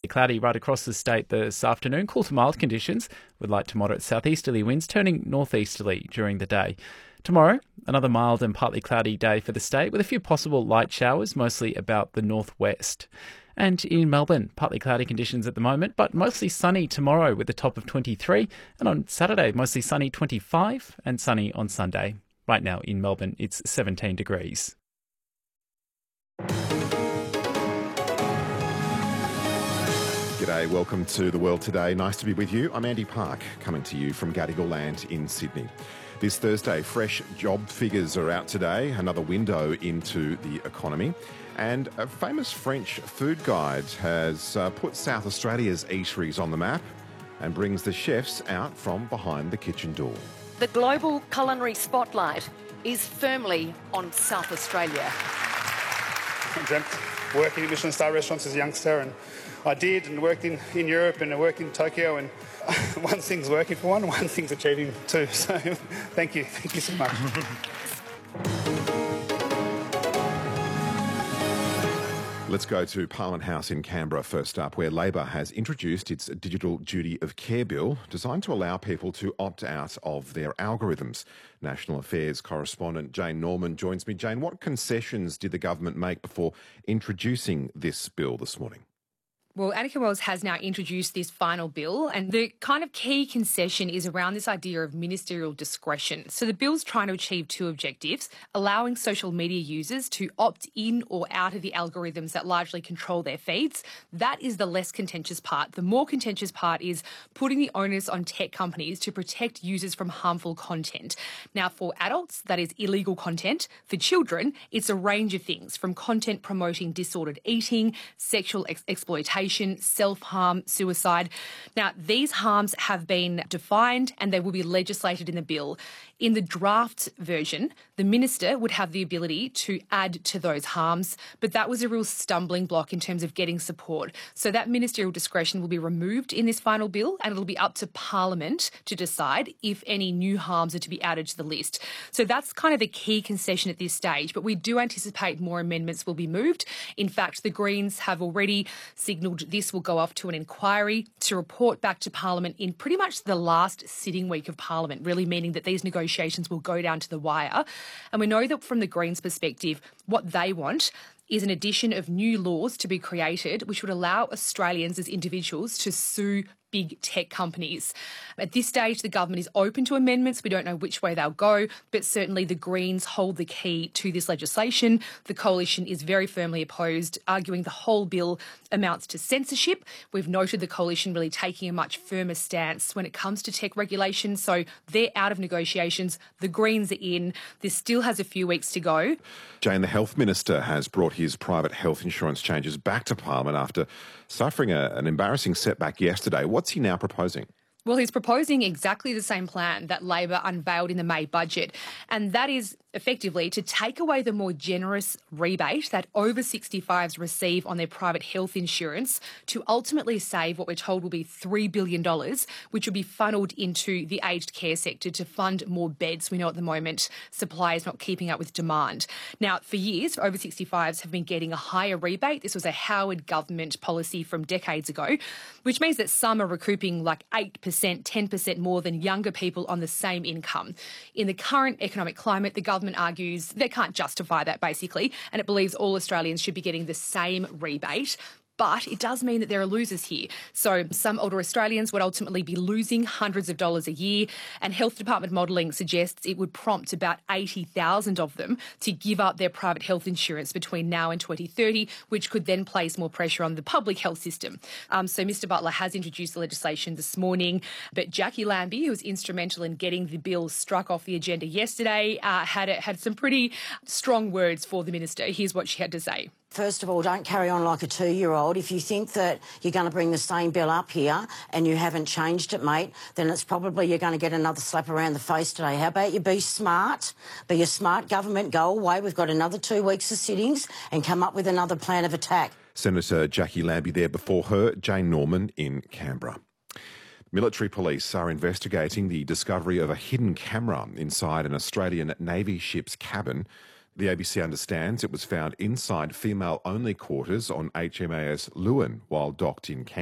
cloudy right across the state this afternoon. Cool to mild conditions with light to moderate southeasterly winds turning northeasterly during the day. Tomorrow, another mild and partly cloudy day for the state with a few possible light showers, mostly about the northwest. And in Melbourne, partly cloudy conditions at the moment, but mostly sunny tomorrow with a top of 23. And on Saturday, mostly sunny 25 and sunny on Sunday. Right now in Melbourne, it's 17 degrees. G'day, welcome to The World Today. Nice to be with you. I'm Andy Park, coming to you from Gadigal Land in Sydney. This Thursday, fresh job figures are out today, another window into the economy. And a famous French food guide has put South Australia's eateries on the map and brings the chefs out from behind the kitchen door. The global culinary spotlight is firmly on South Australia. I dreamt working in Michelin star restaurants as a youngster, and I did, and worked in Europe, and I worked in Tokyo, and one thing's working for one thing's achieving two. So thank you so much. Let's go to Parliament House in Canberra first up, where Labor has introduced its Digital Duty of Care Bill, designed to allow people to opt out of their algorithms. National Affairs correspondent Jane Norman joins me. Jane, what concessions did the government make before introducing this bill this morning? Well, Annika Wells has now introduced this final bill, and the kind of key concession is around this idea of ministerial discretion. So the bill's trying to achieve two objectives: allowing social media users to opt in or out of the algorithms that largely control their feeds. That is the less contentious part. The more contentious part is putting the onus on tech companies to protect users from harmful content. Now, for adults, that is illegal content. For children, it's a range of things, from content promoting disordered eating, sexual exploitation, self-harm, suicide. Now, these harms have been defined and they will be legislated in the bill. In the draft version, the minister would have the ability to add to those harms, but that was a real stumbling block in terms of getting support. So that ministerial discretion will be removed in this final bill, and it'll be up to Parliament to decide if any new harms are to be added to the list. So that's kind of the key concession at this stage, but we do anticipate more amendments will be moved. In fact, the Greens have already signalled this will go off to an inquiry to report back to Parliament in pretty much the last sitting week of Parliament, really meaning that these negotiations will go down to the wire. And we know that from the Greens' perspective, what they want is an addition of new laws to be created which would allow Australians as individuals to sue big tech companies. At this stage, the government is open to amendments. We don't know which way they'll go, but certainly the Greens hold the key to this legislation. The Coalition is very firmly opposed, arguing the whole bill amounts to censorship. We've noted the Coalition really taking a much firmer stance when it comes to tech regulation, so they're out of negotiations. The Greens are in. This still has a few weeks to go. Jane, the Health Minister has brought his private health insurance changes back to Parliament after suffering an embarrassing setback yesterday. What's he now proposing? Well, he's proposing exactly the same plan that Labor unveiled in the May budget, and that is effectively to take away the more generous rebate that over 65s receive on their private health insurance to ultimately save what we're told will be $3 billion, which will be funnelled into the aged care sector to fund more beds. We know at the moment supply is not keeping up with demand. Now, for years, over 65s have been getting a higher rebate. This was a Howard government policy from decades ago, which means that some are recouping like 8%, 10% more than younger people on the same income. In the current economic climate, the government argues they can't justify that, basically, and it believes all Australians should be getting the same rebate. But it does mean that there are losers here. So some older Australians would ultimately be losing hundreds of dollars a year, and Health Department modelling suggests it would prompt about 80,000 of them to give up their private health insurance between now and 2030, which could then place more pressure on the public health system. So Mr Butler has introduced the legislation this morning, but Jackie Lambie, who was instrumental in getting the bill struck off the agenda yesterday, had some pretty strong words for the minister. Here's what she had to say. First of all, don't carry on like a 2-year-old. If you think that you're going to bring the same bill up here and you haven't changed it, mate, then it's probably you're going to get another slap around the face today. How about you be smart, be a smart government, go away. We've got another 2 weeks of sittings and come up with another plan of attack. Senator Jackie Lambie there, before her, Jane Norman in Canberra. Military police are investigating the discovery of a hidden camera inside an Australian Navy ship's cabin. The ABC understands it was found inside female-only quarters on HMAS Lewin while docked in Canberra.